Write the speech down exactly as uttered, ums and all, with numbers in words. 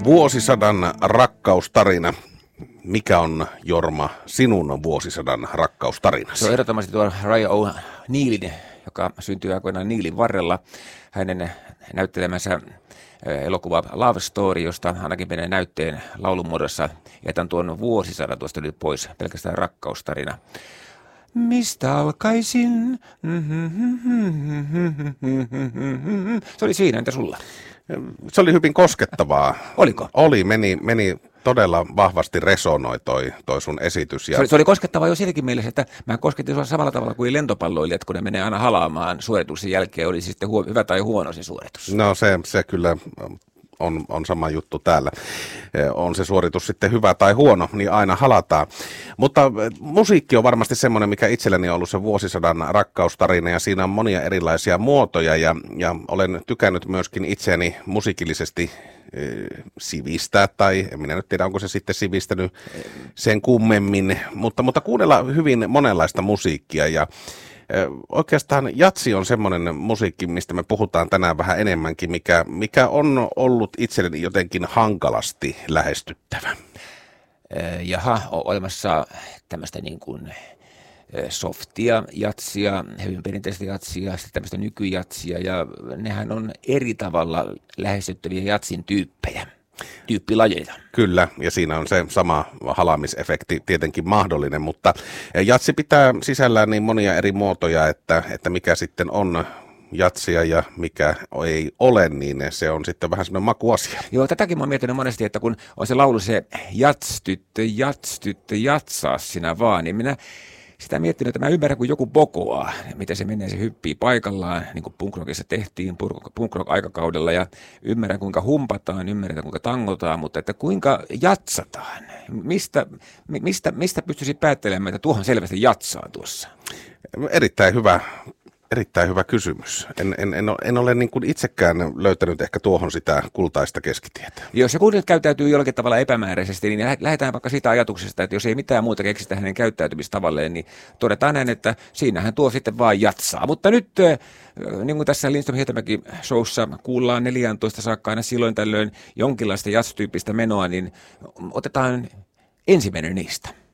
Vuosisadan rakkaustarina. Mikä on, Jorma, sinun vuosisadan rakkaustarinasi? Se on ehdottomasti tuo Ryan O'Neillin, joka syntyi aikoinaan Neilin varrella. Hänen näyttelemänsä elokuva Love Story, josta ainakin menee näytteen laulun muodossa. Jätän tuon vuosisadan tuosta nyt pois, pelkästään rakkaustarina. Mistä alkaisin? Se oli siinä, entä sulla? Se oli hyvin koskettavaa. Oliko? Oli, meni, meni todella vahvasti resonoi toi, toi sun esitys. Ja... Se, oli, se oli koskettavaa jo siinäkin mielessä, että mä kosketin sua samalla tavalla kuin lentopalloilijat, kun ne menee aina halaamaan suorituksen jälkeen, oli siis sitten huo, hyvä tai huono se suoritus. No se, se kyllä... On, on sama juttu täällä. On se suoritus sitten hyvä tai huono, niin aina halataan. Mutta musiikki on varmasti semmoinen, mikä itselleni on ollut se vuosisadan rakkaustarina, ja siinä on monia erilaisia muotoja, ja, ja olen tykännyt myöskin itseäni musiikillisesti e, sivistää, tai en minä nyt tiedä, onko se sitten sivistänyt sen kummemmin, mutta, mutta kuunnella hyvin monenlaista musiikkia, ja oikeastaan jatsi on semmoinen musiikki, mistä me puhutaan tänään vähän enemmänkin, mikä, mikä on ollut itselleni jotenkin hankalasti lähestyttävä. Jaha, on olemassa tämmöistä niin kuin softia jatsia, hyvin perinteistä jatsia, sitten tämmöistä nykyjatsia, ja nehän on eri tavalla lähestyttäviä jatsin tyyppejä. Tyyppilajeja. Kyllä, ja siinä on se sama halaamisefekti tietenkin mahdollinen, mutta jatsi pitää sisällään niin monia eri muotoja, että, että mikä sitten on jatsia ja mikä ei ole, niin se on sitten vähän semmoinen makuasia. Joo, tätäkin mä oon miettinyt monesti, että kun on se laulu se jats tyttö, jats tyttö, jatsaa sinä vaan, niin minä sitä miettinyt, että mä ymmärrän, kun joku bokoaa, miten se menee, se hyppii paikallaan, niin kuin punkrockissa tehtiin punkrock-aikakaudella, ja ymmärrän, kuinka humpataan, ymmärrän, kuinka tangotaan, mutta että kuinka jatsataan, mistä, mistä, mistä pystyisi päättelemään, että tuohon selvästi jatsaa tuossa? Erittäin hyvä. Erittäin hyvä kysymys. En, en, en, ole, en ole niin kuin itsekään löytänyt ehkä tuohon sitä kultaista keskitietä. Jos se kuulijat käyttäytyy jollakin tavalla epämääräisesti, niin lähdetään vaikka siitä ajatuksesta, että jos ei mitään muuta keksitä hänen käyttäytymistavalleen, niin todetaan näin, että siinähän tuo sitten vaan jatsaa. Mutta nyt, niin kuin tässä Lindström Hietamäki showssa kuullaan neljätoista saakka aina silloin tällöin jonkinlaista jats-tyyppistä menoa, niin otetaan ensimmäinen niistä.